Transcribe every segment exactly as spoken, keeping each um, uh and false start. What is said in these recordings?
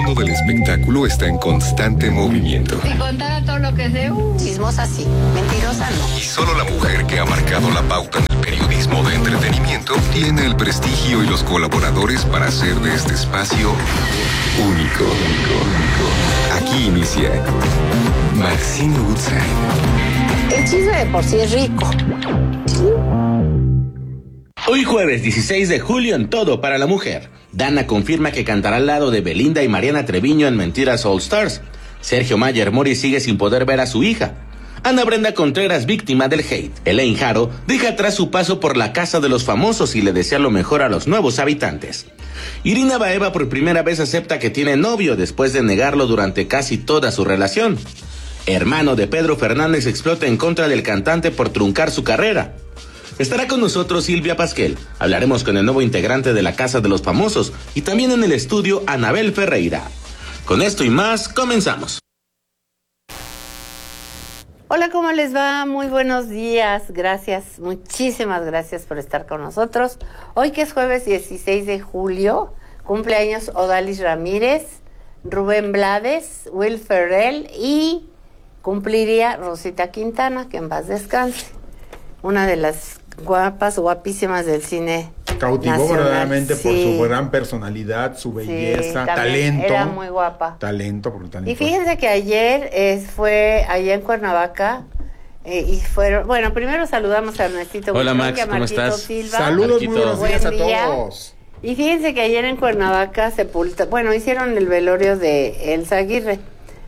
mundo del espectáculo está en constante movimiento. Si contara todo lo que sé, uh, chismosa sí, mentirosa no. Y solo la mujer que ha marcado la pauta en el periodismo de entretenimiento tiene el prestigio y los colaboradores para hacer de este espacio único. único, único. Aquí inicia Maxine Woodside. El chisme de por sí es rico. Hoy jueves dieciséis de julio en Todo para la Mujer. Dana confirma que cantará al lado de Belinda y Mariana Treviño en Mentiras All Stars. Sergio Mayer Mori sigue sin poder ver a su hija. Ana Brenda Contreras víctima del hate. Elaine Haro deja atrás su paso por la casa de los famosos y le desea lo mejor a los nuevos habitantes. Irina Baeva por primera vez acepta que tiene novio después de negarlo durante casi toda su relación. Hermano de Pedro Fernández explota en contra del cantante por truncar su carrera. Estará con nosotros Silvia Pasquel. Hablaremos con el nuevo integrante de la Casa de los Famosos y también en el estudio Anabel Ferreira. Con esto y más, comenzamos. Hola, ¿cómo les va? Muy buenos días. Gracias, muchísimas gracias por estar con nosotros. Hoy que es jueves dieciséis de julio, cumpleaños Odalis Ramírez, Rubén Blades, Will Ferrell y cumpliría Rosita Quintana, que en paz descanse. Una de las guapas, guapísimas del cine Cautivó nacional. verdaderamente Sí. por su gran personalidad, su belleza, Sí, talento. Era muy guapa. Talento, por talento. Y fíjense que ayer eh, fue allá en Cuernavaca eh, y fueron, bueno, primero saludamos a Ernestito. Hola, Butrón, Max, y a ¿cómo Marquito estás? Silva. Saludos, Marquito. muy buenos días a Buen día. todos. Y fíjense que ayer en Cuernavaca sepulta, bueno, hicieron el velorio de Elsa Aguirre.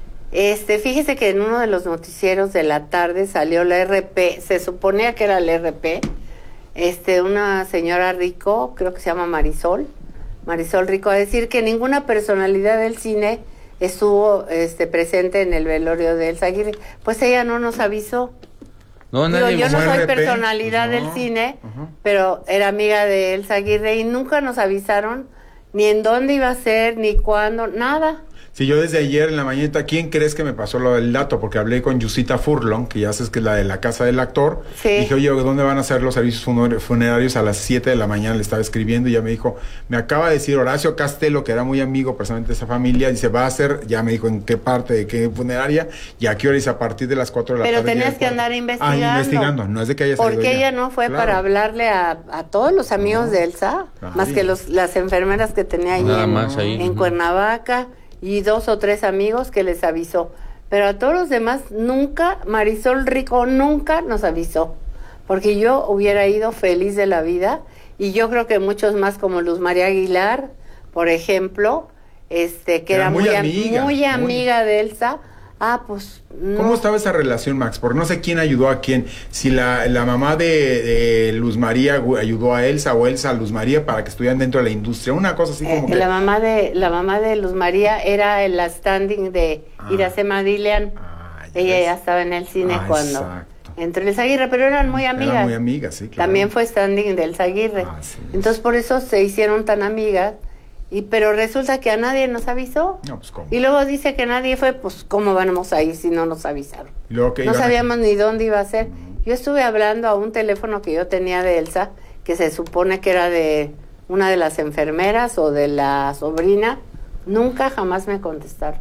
Este, fíjese que en uno de los noticieros de la tarde salió la R P, se suponía que era la R P, este, una señora Rico, creo que se llama Marisol, Marisol Rico, a decir que ninguna personalidad del cine estuvo este, presente en el velorio de Elsa Aguirre. Pues ella no nos avisó. No, Digo, nadie. yo no como soy R P, personalidad pues no. del cine, Ajá. pero era amiga de Elsa Aguirre y nunca nos avisaron ni en dónde iba a ser, ni cuándo, nada. Sí, yo desde ayer en la mañana, ¿quién crees que me pasó lo del dato? Porque hablé con Yusita Furlong, que ya sabes que es la de la casa del actor. Sí. Dije, oye, ¿dónde van a ser los servicios funer- funerarios? A las siete de la mañana le estaba escribiendo y ya me dijo, me acaba de decir Horacio Castelo, que era muy amigo personalmente de esa familia, dice, va a ser, ya me dijo en qué parte, de qué funeraria, y a qué hora, dice a partir de las cuatro de la Pero tarde. tenías ya que el andar cuarto. investigando. Ah, investigando, no es de que haya salido Porque ya. ella no fue Claro. para hablarle a, a todos los amigos No. de Elsa, Nadie. más que los las enfermeras que tenía ahí, Nada en, más ahí. en Ujú. Cuernavaca, y dos o tres amigos que les avisó. Pero a todos los demás nunca, Marisol Rico nunca nos avisó, porque yo hubiera ido feliz de la vida, y yo creo que muchos más como Luz María Aguilar, por ejemplo, este que Era era muy muy, am- amiga, muy muy. amiga de Elsa. Ah, pues no. ¿Cómo estaba esa relación, Max? Porque no sé quién ayudó a quién. Si la, la mamá de, de Luz María gu- ayudó a Elsa o Elsa a Luz María para que estuvieran dentro de la industria. Una cosa así como Eh, que... la mamá de la mamá de Luz María era el standing de Ah. Iracema Dilian. Ah, ya Ella ves. ya estaba en el cine Ah, cuando exacto. entre el Aguirre, pero eran muy amigas. Eran muy amigas, sí, claro. También fue standing del Aguirre. Ah, sí. Entonces por eso se hicieron tan amigas. Y pero resulta que a nadie nos avisó. No, pues cómo. Y luego dice que nadie fue, pues cómo vamos a ir si no nos avisaron. Y luego que No iban a- sabíamos ni dónde iba a ser. Yo estuve hablando a un teléfono que yo tenía de Elsa, que se supone que era de una de las enfermeras o de la sobrina. Nunca jamás me contestaron.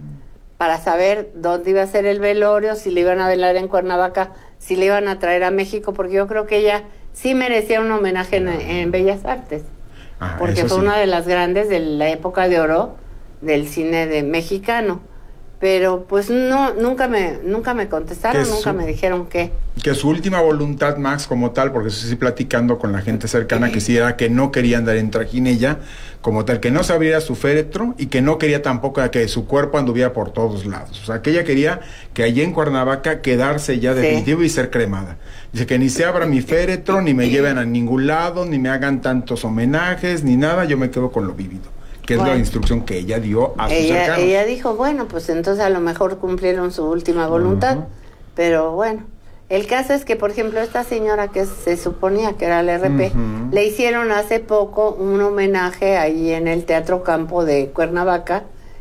Para saber dónde iba a ser el velorio, si le iban a velar en Cuernavaca, si le iban a traer a México, porque yo creo que ella sí merecía un homenaje en, en Bellas Artes. Ah, Porque eso fue sí. una de las grandes de la época de oro del cine de mexicano. Pero pues no, nunca me, nunca me contestaron, Que nunca su- me dijeron qué. Que su última voluntad, Max, como tal, porque eso sí platicando con la gente cercana, que sí era que no quería andar en trajinilla, como tal, que no se abriera su féretro y que no quería tampoco que su cuerpo anduviera por todos lados. O sea, que ella quería que allí en Cuernavaca quedarse ya Sí. definitivo y ser cremada. Dice que ni se abra mi féretro, ni me lleven a ningún lado, ni me hagan tantos homenajes, ni nada, yo me quedo con lo vivido. Que es Bueno. la instrucción que ella dio a sus Ella, cercanos. ella dijo, bueno, pues entonces a lo mejor cumplieron su última voluntad. Ujú. Pero bueno, el caso es que, por ejemplo, esta señora que se suponía que era la R P, Ujú. le hicieron hace poco un homenaje ahí en el Teatro Campo de Cuernavaca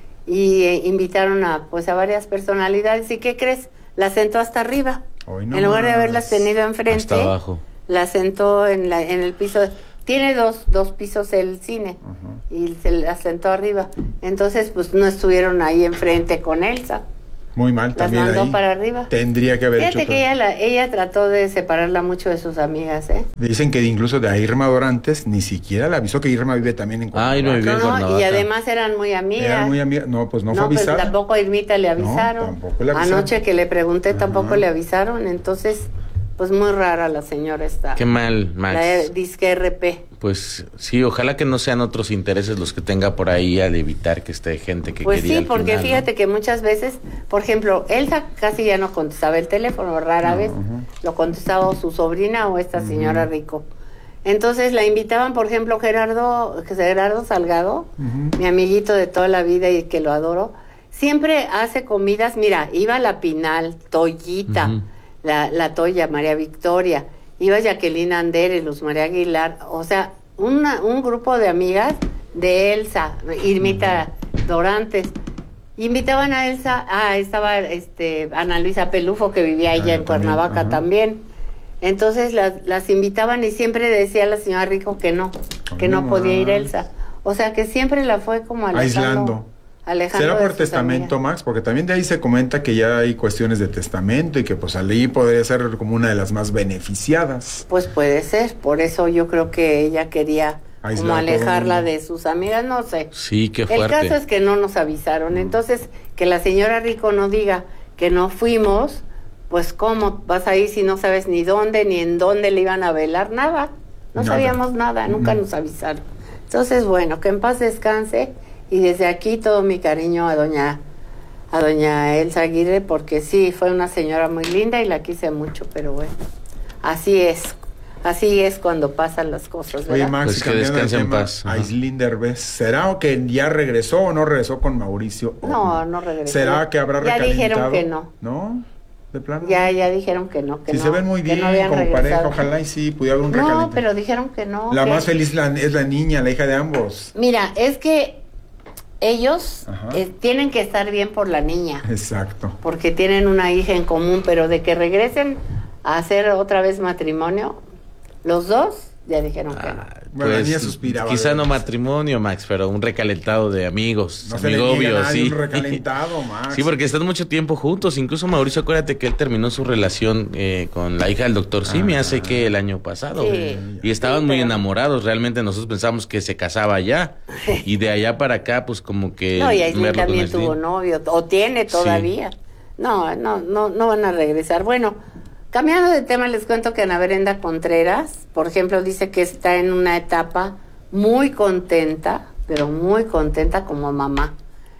y eh, invitaron a pues a varias personalidades. ¿Y qué crees? La sentó hasta arriba. Hoy no en lugar de más. haberlas tenido enfrente, Hasta abajo. la sentó en, la, en el piso. tiene dos, dos pisos el cine uh-huh. y se la sentó arriba. Entonces, pues no estuvieron ahí enfrente con Elsa. Muy mal Las también mandó ahí. para arriba. Tendría que haber Fíjate hecho que ella, la, ella trató de separarla mucho de sus amigas, ¿eh? Dicen que incluso de a Irma Dorantes ni siquiera le avisó que Irma vive también en Cuernavaca. Ay, no vive en No, Cuernavaca. y además eran muy amigas. Eran muy amigas. No, pues no, no fue avisada. Pues tampoco a Irmita le avisaron. No, tampoco le avisaron. Anoche que le pregunté, Ajá. tampoco le avisaron. Entonces, pues muy rara la señora esta. Qué mal, Max. La disque R P. Pues sí, ojalá que no sean otros intereses los que tenga por ahí al evitar que esté gente que Pues quería sí, al porque final, ¿no? fíjate que muchas veces, por ejemplo, Elsa casi ya no contestaba el teléfono, rara No, vez uh-huh. lo contestaba su sobrina o esta señora Uh-huh. Rico. Entonces la invitaban, por ejemplo, Gerardo, Gerardo Salgado, Uh-huh. mi amiguito de toda la vida y que lo adoro, siempre hace comidas, mira, iba la Pinal, Toyita, Uh-huh. la, la Toya, María Victoria, iba Jacqueline Andere, Luz María Aguilar, o sea, una, un grupo de amigas de Elsa, Irmita uh-huh. Dorantes. Invitaban a Elsa, ah, estaba este Ana Luisa Pelufo, que vivía allá Ah, en Cuernavaca ajá. también. Entonces las, las invitaban y siempre decía la señora Rico que no, que no no podía ir más. Elsa. O sea que siempre la fue como alejando. Aislando. alejando ¿Será de por sus testamento, amigas. Max? Porque también de ahí se comenta que ya hay cuestiones de testamento y que pues ahí podría ser como una de las más beneficiadas. Pues puede ser, por eso yo creo que ella quería Aislar como a todo el alejarla mundo. de sus amigas, no sé. Sí, qué El fuerte. caso es que no nos avisaron, entonces que la señora Rico no diga que no fuimos, pues cómo vas a ir si no sabes ni dónde, ni en dónde le iban a velar, nada, no Nada. sabíamos nada, nunca Ujú. nos avisaron. Entonces, bueno, que en paz descanse y desde aquí todo mi cariño a doña a doña Elsa Aguirre, porque sí, fue una señora muy linda y la quise mucho, pero bueno, así es. Así es cuando pasan las cosas, ¿verdad? Oye, Max, Pues y que cambiando de descanse en tema, paz. Ajá. Aislinn Derbez, ¿será o que ya regresó o no regresó con Mauricio? No, no regresó. ¿Será que habrá Ya recalentado? dijeron que no. ¿No? ¿De plano? Ya, ya dijeron que no, que Si no. se ven muy que bien no habían como regresado. pareja, ojalá y sí pudiera haber un recalentamiento. No, pero dijeron que no. La que- más feliz la- es la niña, la hija de ambos. Mira, es que ellos Ajá. eh, tienen que estar bien por la niña, Exacto. porque tienen una hija en común, pero de que regresen a hacer otra vez matrimonio, los dos ya dijeron que no. Ah, Bueno, la pues, niña suspiraba, quizá de no veras. matrimonio, Max, pero un recalentado de amigos, No se le amigobios, niega a nadie sí. un recalentado, Max. Sí, porque están mucho tiempo juntos. Incluso Mauricio, acuérdate que él terminó su relación eh, con la hija del doctor Simi Ah. hace que el año pasado. Sí. Y estaban Sí, muy pero- enamorados. Realmente nosotros pensamos que se casaba allá. Y de allá para acá, pues como que... No, y Aislinn verlo con también Aislinn. tuvo novio, o tiene Sí. todavía. No, no, no, no van a regresar. Bueno, cambiando de tema, les cuento que Ana Brenda Contreras, por ejemplo, dice que está en una etapa muy contenta, pero muy contenta como mamá.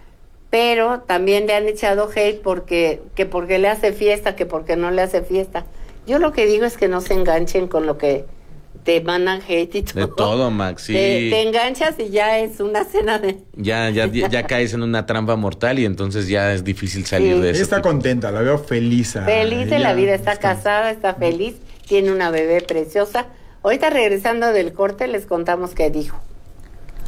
Pero también le han echado hate porque, que porque le hace fiesta, que porque no le hace fiesta. Yo lo que digo es que no se enganchen con lo que te mandan hate y todo. De todo, Max, sí. Te, te enganchas y ya es una cena de... Ya, ya, ya, ya caes en una trampa mortal y entonces ya es difícil salir Sí. de Ella eso. está contenta, la veo feliz. a Feliz de ella. la vida, está casada, está feliz, tiene una bebé preciosa. Ahorita regresando del corte les contamos qué dijo.